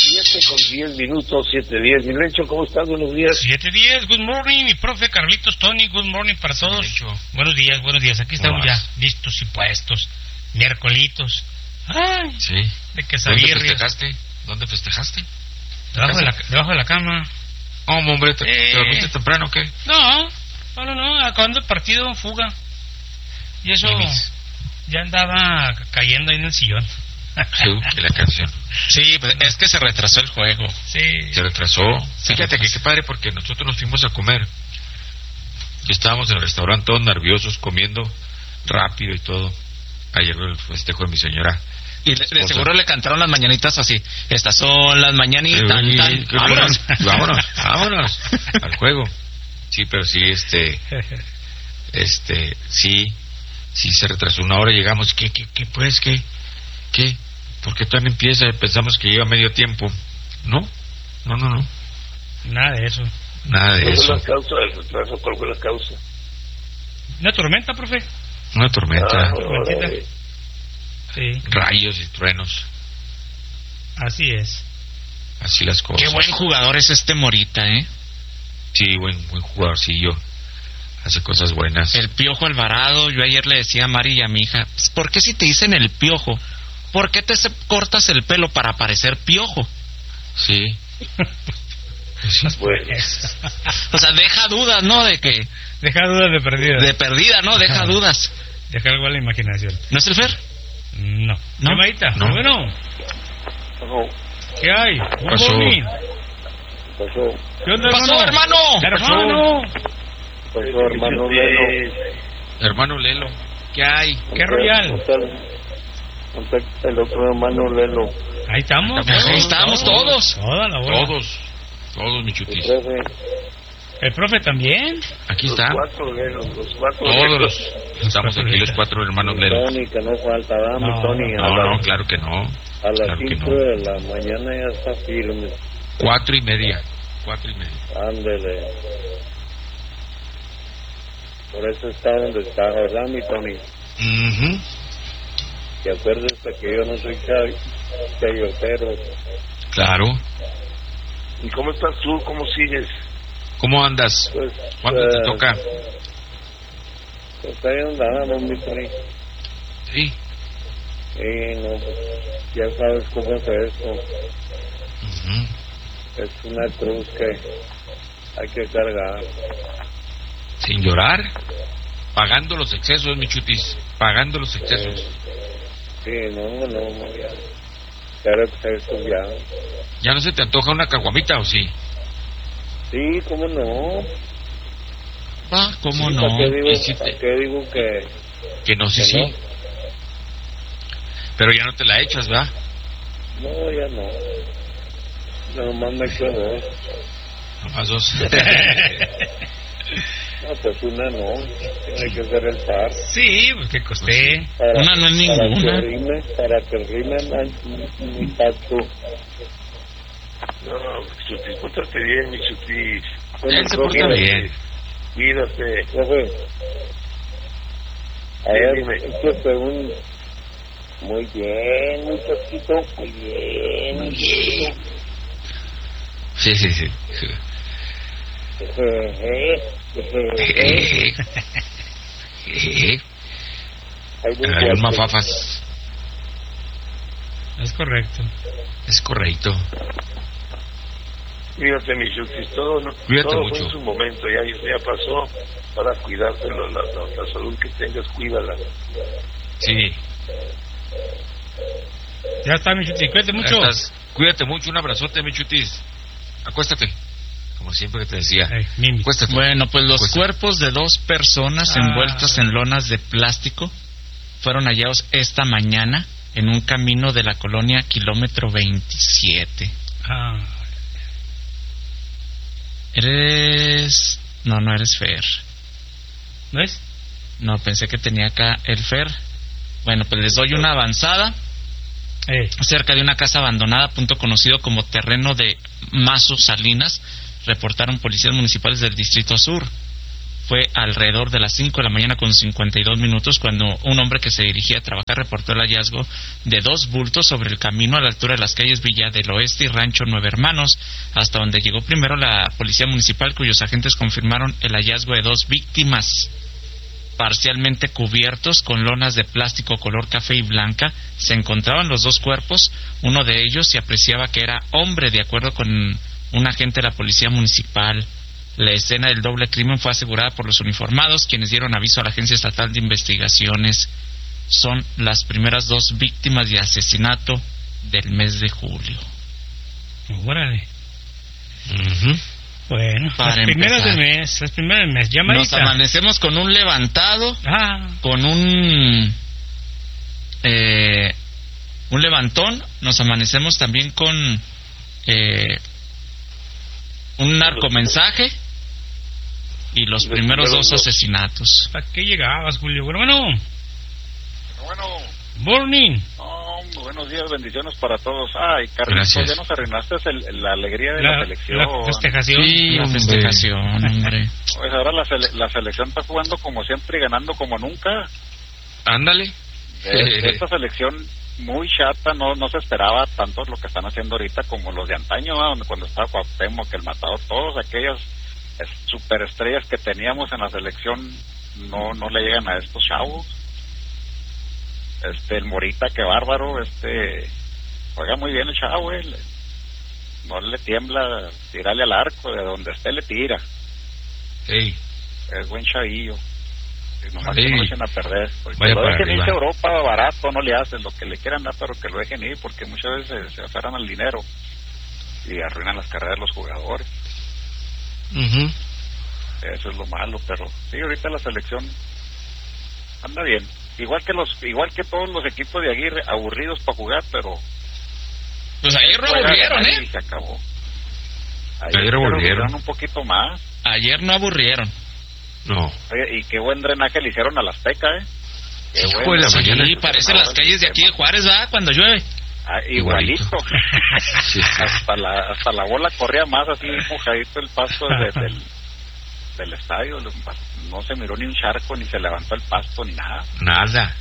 con 10 minutos, 7:10. Mi Lencho, ¿cómo estás? Buenos días. 7:10, good morning, mi profe Carlitos Tony, good morning para todos. Buenos días, aquí estamos ya, listos y puestos, miércolitos. Ay, sí. De quesabirrias. ¿Dónde festejaste? Debajo de la cama. Oh, hombre, ¿te dormiste temprano o qué? No, acabando el partido, fuga. Y eso, ya andaba cayendo ahí en el sillón. Sí, la canción. Sí, pues es que se retrasó el juego. Sí. Se retrasó. Fíjate que qué padre, porque nosotros nos fuimos a comer. Y estábamos en el restaurante todos nerviosos, comiendo rápido y todo. Ayer el festejo de mi señora. Y de seguro le cantaron las mañanitas así. Estas son las mañanitas. Vámonos al juego. Sí, pero sí, sí se retrasó una hora. Llegamos. ¿Qué? ¿Por qué tan empieza? Pensamos que lleva medio tiempo. No. Nada de eso. ¿Cuál fue la causa del retraso? ¿Cuál fue la causa? Una tormenta, profe. Una tormenta. Sí. Rayos y truenos. Así es. Así las cosas. Qué buen jugador es este Morita, ¿eh? Sí, buen jugadorcillo. Hace cosas buenas. El Piojo Alvarado. Yo ayer le decía a Mari y a mi hija, ¿por qué si te dicen el Piojo? ¿Por qué te cortas el pelo para parecer Piojo? Sí. Pues. O sea, deja dudas, ¿no? Deja dudas de perdida. De perdida, ¿no? Deja dudas. Deja algo a la imaginación. ¿No es el Fer? No. Llamadita. No. Bueno. ¿Qué hay? Pasó. ¿Qué onda, ¡Pasó, hermano! Pasó, hermano Lelo. Hermano Lelo. ¿Qué hay? ¿Qué royal? El otro hermano Lelo. Ahí estamos. Ahí estamos todos. Toda la bola. Todos, mi chutis. ¿El profe también? Aquí está. Los cuatro Lelos. Todos estamos aquí, los cuatro hermanos Lelos. Tony, que no falta, dame, Tony. No, claro que no. A las Claro 5 de la mañana ya está firme. 4:30. Ándele. Por eso está donde está, ¿verdad, mi Tony? Y acuérdese que yo no soy chayotero. Claro. ¿Y cómo estás tú? ¿Cómo sigues? ¿Cómo andas? Pues, ¿Cuándo te toca? Pues ahí andamos, mi Tony. Sí. No, pues, ya sabes cómo es esto. Es una cruz que hay que cargar. Sin llorar. Pagando los excesos, mi chutis. Pagando los excesos. Sí, no, ya. Claro que esto ya. ¿Ya no se te antoja una caguamita o sí? Sí, ¿cómo no? ¿Cómo Sí, no? ¿Para qué digo que...? Que no, sí. No. Pero ya no te la echas, ¿verdad? No, ya no. Nomás me quedo dos. Nomás dos. No, pues una no. Tiene que ser el par. Sí, pues que costé. Una no es ninguna. Para que rime mi tacto. No, Chutis, pórtate bien, mi Chutis. Él se porta bien. Cuídate. Profe. A ver, esto fue muy bien, muchachito, muy bien. Sí. Hay un mafafas. Es correcto. Cuídate, mi Chutis, todo Cuídate todo mucho. fue en su momento, ya pasó. Para cuidártelo, la salud que tengas, cuídala. Sí. Ya está, mi chutis, cuídate mucho. Cuídate mucho, un abrazote, mi chutis. Acuéstate. Como siempre te decía. Acuéstate. Bueno, pues los cuerpos de 2 personas envueltos en lonas de plástico fueron hallados esta mañana en un camino de la colonia Kilómetro 27. ¿Eres...? No eres Fer. ¿No es? No, pensé que tenía acá el Fer. Bueno, pues les doy una avanzada. Cerca de una casa abandonada, punto conocido como terreno de Mazo Salinas, reportaron policías municipales del Distrito Sur. Fue alrededor de las 5 de la mañana con 52 minutos cuando un hombre que se dirigía a trabajar reportó el hallazgo de 2 bultos sobre el camino a la altura de las calles Villa del Oeste y Rancho Nueve Hermanos, hasta donde llegó primero la policía municipal, cuyos agentes confirmaron el hallazgo de 2 víctimas parcialmente cubiertos con lonas de plástico color café y blanca. Se encontraban los 2 cuerpos. Uno de ellos se apreciaba que era hombre, de acuerdo con un agente de la policía municipal. La escena del doble crimen fue asegurada por los uniformados, quienes dieron aviso a la Agencia Estatal de Investigaciones. Son las primeras 2 víctimas de asesinato del mes de julio. Órale. Ujú. Bueno, Para las primeras empezar. del mes, las primeras del mes. Llamadita. Nos amanecemos con un levantado, con un levantón. Nos amanecemos también con un narcomensaje y los primeros 2 asesinatos. ¿Para qué llegabas, Julio? Bueno. Bueno, Morning. buenos días, bendiciones para todos. Ay, Carlitos, Gracias. ya nos arruinaste la alegría de la selección. La festejación. Sí, La hombre. festejación, hombre. Pues ahora la selección está jugando como siempre y ganando como nunca. Ándale. De esta selección muy chata, no se esperaba tanto lo que están haciendo ahorita como los de antaño, ¿no? Donde cuando estaba Cuauhtémoc, el Matador, todos aquellas superestrellas que teníamos en la selección no le llegan a estos chavos. El Morita, qué bárbaro, juega muy bien el chavo, no le tiembla tirarle al arco, de donde esté le tira. Ey, Es buen chavillo. Y nomás Sí. que no lo echen a perder. Porque Vaya lo para dejen arriba. irse a Europa barato, no le hacen lo que le quieran dar, pero que lo dejen ir, porque muchas veces se aferran al dinero y arruinan las carreras de los jugadores. ujú. Eso es lo malo, pero sí, ahorita la selección anda bien. Igual que todos los equipos de Aguirre, aburridos para jugar, pero Pues ayer no juegan aburrieron, ahí y se acabó. Ayer aburrieron. un poquito más. Ayer no aburrieron. No. Oye, y qué buen drenaje le hicieron al Azteca, Qué Hijo buen de la drenaje. mañana. Sí, parecen las calles de aquí de Juárez, ¿verdad? Cuando llueve. Igualito. Sí. hasta la bola corría más así mojadito el pasto del estadio. No se miró ni un charco, ni se levantó el pasto, ni nada. Nada.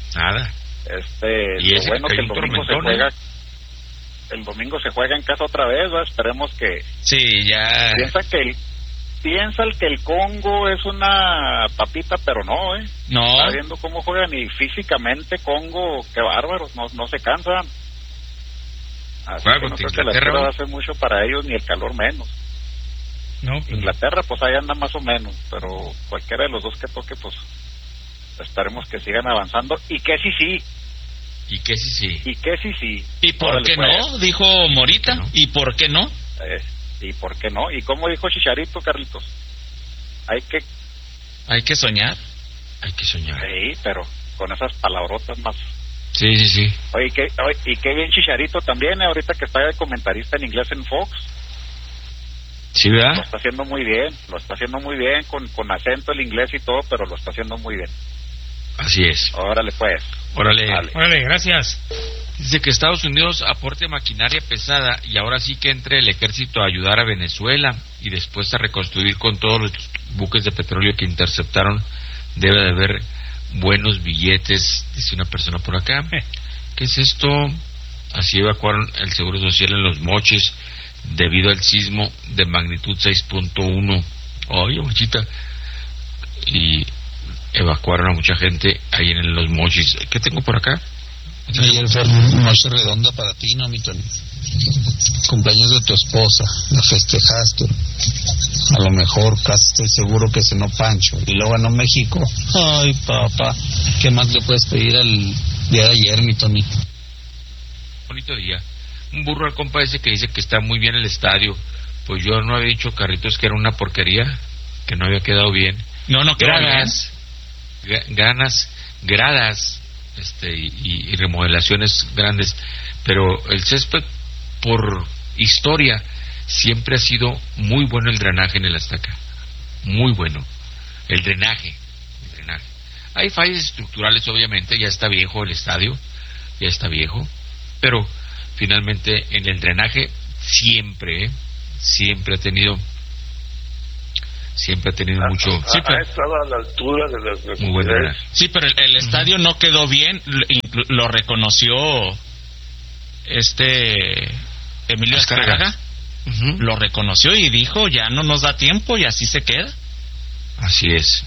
Lo Y ese bueno que que cayó el un domingo se tormentón, juega. El domingo se juega en casa otra vez, ¿va? Esperemos que... Sí, ya. Piensa que el Congo es una papita, pero no, No. Está viendo cómo juegan y físicamente Congo, qué bárbaros, no se cansan. Así Juega que no contra creo que la Inglaterra, tierra va a ¿no? hacer mucho para ellos, ni el calor menos. No, pues, Inglaterra, pues ahí anda más o menos, pero cualquiera de los dos que toque, pues esperemos que sigan avanzando y que sí. Y que sí. ¿Y qué sí? ¿Y por Órale, qué pues. no? Dijo Morita. ¿No? ¿Y por qué no? ¿Y por qué no? ¿Y cómo dijo Chicharito, Carlitos? Hay que... Hay que soñar. Hay que soñar. Sí, pero con esas palabrotas más... Sí. Oye, y qué bien Chicharito también, ahorita que está de comentarista en inglés en Fox. Sí, Lo ¿verdad? está haciendo muy bien, con acento el inglés y todo, pero lo está haciendo muy bien. Así es. Órale, pues. Órale. Dale. órale, gracias. Dice que Estados Unidos aporte maquinaria pesada y ahora sí que entre el ejército a ayudar a Venezuela y después a reconstruir con todos los buques de petróleo que interceptaron. Debe de haber buenos billetes, dice una persona por acá. ¿Qué es esto? Así evacuaron el Seguro Social en Los Mochis debido al sismo de magnitud 6.1. Oye, muchita. Y evacuaron a mucha gente ahí en Los Mochis. ¿Qué tengo por acá? Ayer fue una noche redonda para ti, ¿no, mi Tony? Cumpleaños de tu esposa, la festejaste. A lo mejor casi estoy seguro que cenó Pancho y luego ganó México. Ay, papá, ¿qué más le puedes pedir al día de ayer, mi Tony? Bonito día. Un burro al compa ese que dice que está muy bien el estadio. Pues yo no había dicho, Carritos, que era una porquería, que no había quedado bien. No, quedó bien. Gradas, y remodelaciones grandes, pero el césped, por historia, siempre ha sido muy bueno el drenaje en el Azteca, muy bueno, el drenaje. Hay fallas estructurales, obviamente, ya está viejo el estadio, pero finalmente en el drenaje siempre ha tenido siempre ha tenido mucho... Ha estado a la altura de las necesidades. Sí, pero el estadio no quedó bien, lo reconoció Emilio Azcárraga. Lo reconoció y dijo, ya no nos da tiempo, y así se queda. Así es.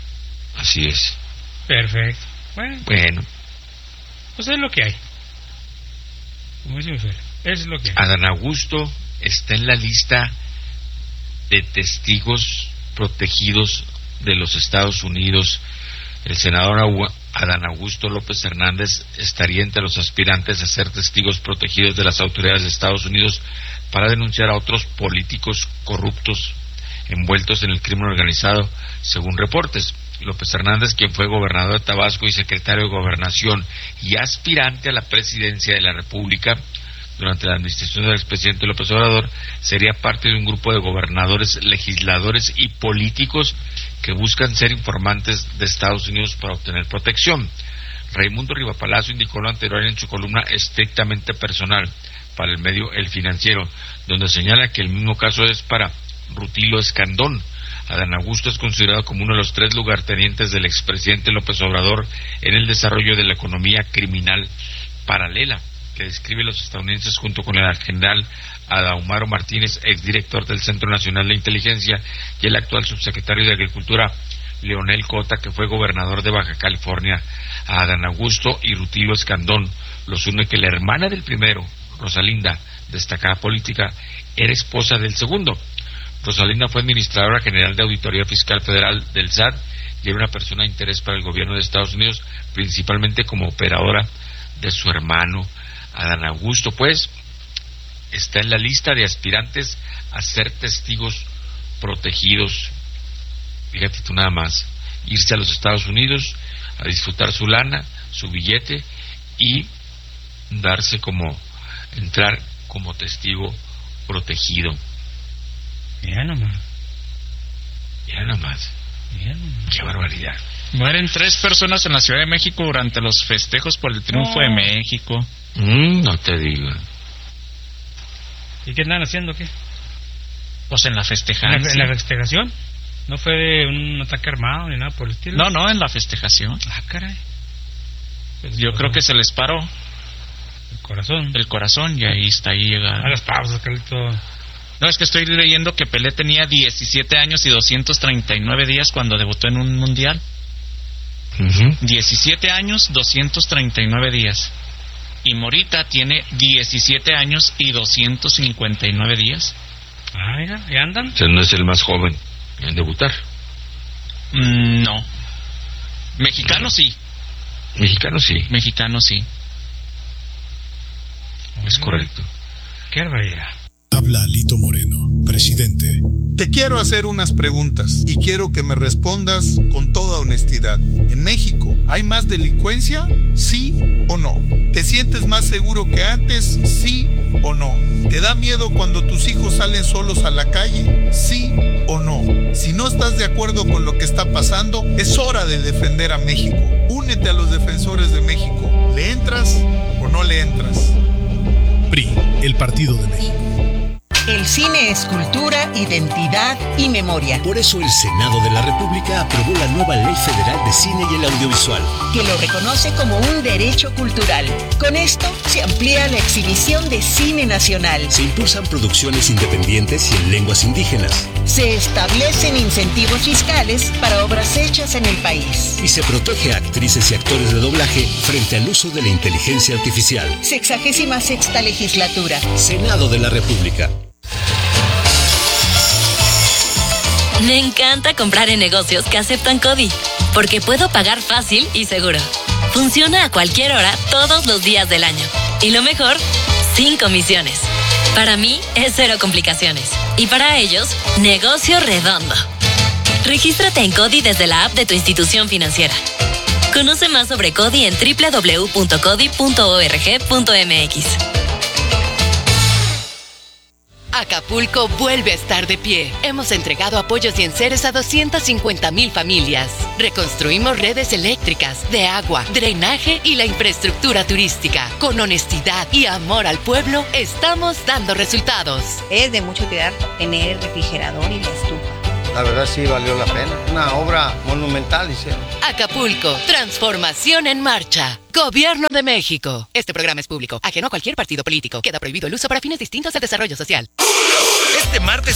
Perfecto. Bueno. Pues es lo que hay. Como dice mi Fer, es lo que hay. Adán Augusto está en la lista de testigos protegidos de los Estados Unidos. El senador Adán Augusto López Hernández estaría entre los aspirantes a ser testigos protegidos de las autoridades de Estados Unidos para denunciar a otros políticos corruptos envueltos en el crimen organizado, según reportes. López Hernández, quien fue gobernador de Tabasco y secretario de Gobernación y aspirante a la presidencia de la República durante la administración del expresidente López Obrador, sería parte de un grupo de gobernadores, legisladores y políticos que buscan ser informantes de Estados Unidos para obtener protección. Raimundo Rivapalacio indicó lo anterior en su columna Estrictamente Personal para el medio El Financiero, donde señala que el mismo caso es para Rutilio Escandón. Adán Augusto es considerado como uno de los 3 lugartenientes del expresidente López Obrador en el desarrollo de la economía criminal paralela, que describe los estadounidenses junto con el general Adahumaro Martínez, exdirector del Centro Nacional de Inteligencia, y el actual subsecretario de Agricultura, Leonel Cota, que fue gobernador de Baja California. A Adán Augusto y Rutilio Escandón los une que la hermana del primero, Rosalinda, destacada política, era esposa del segundo. Rosalinda fue administradora general de Auditoría Fiscal Federal del SAT y era una persona de interés para el gobierno de Estados Unidos, principalmente como operadora de su hermano. Adán Augusto, pues, está en la lista de aspirantes a ser testigos protegidos. Fíjate tú nada más, irse a los Estados Unidos a disfrutar su lana, su billete y entrar como testigo protegido. Mira nomás. Qué barbaridad. Mueren 3 personas en la Ciudad de México durante los festejos por el triunfo de México. No te digo. ¿Y qué andan haciendo, qué? Pues en la festejación. ¿En la festejación? ¿No fue de un ataque armado ni nada por el estilo? No, en la festejación. Ah, caray. Yo creo que se les paró el corazón y ahí llega. A las pausas, Carlito. No, es que estoy leyendo que Pelé tenía 17 años y 239 días cuando debutó en un mundial. 17 años, 239 días. Y Morita tiene 17 años y 259 días. Ah, mira, ¿y andan? O sea, no es el más joven en debutar. No. Mexicano sí. Es correcto. Qué barbaridad. Habla Alito Moreno, presidente. Te quiero hacer unas preguntas y quiero que me respondas con toda honestidad. ¿En México hay más delincuencia? ¿Sí o no? ¿Te sientes más seguro que antes? ¿Sí o no? ¿Te da miedo cuando tus hijos salen solos a la calle? ¿Sí o no? Si no estás de acuerdo con lo que está pasando, es hora de defender a México. Únete a los defensores de México. ¿Le entras o no le entras? PRI, el Partido de México. El cine es cultura, identidad y memoria. Por eso el Senado de la República aprobó la nueva Ley Federal de Cine y el Audiovisual, que lo reconoce como un derecho cultural. Con esto se amplía la exhibición de cine nacional. Se impulsan producciones independientes y en lenguas indígenas. Se establecen incentivos fiscales para obras hechas en el país. Y se protege a actrices y actores de doblaje frente al uso de la inteligencia artificial. 66ª legislatura. Senado de la República. Me encanta comprar en negocios que aceptan CODI, porque puedo pagar fácil y seguro. Funciona a cualquier hora, todos los días del año. Y lo mejor, sin comisiones. Para mí, es 0 complicaciones. Y para ellos, negocio redondo. Regístrate en CODI desde la app de tu institución financiera. Conoce más sobre CODI en www.codi.org.mx. Acapulco vuelve a estar de pie. Hemos entregado apoyos y enseres a 250,000 familias. Reconstruimos redes eléctricas, de agua, drenaje y la infraestructura turística. Con honestidad y amor al pueblo, estamos dando resultados. Es de mucho cuidar tener el refrigerador y la estufa. La verdad sí valió la pena. Una obra monumental hicieron. Acapulco, transformación en marcha. Gobierno de México. Este programa es público, ajeno a cualquier partido político. Queda prohibido el uso para fines distintos al desarrollo social. Este martes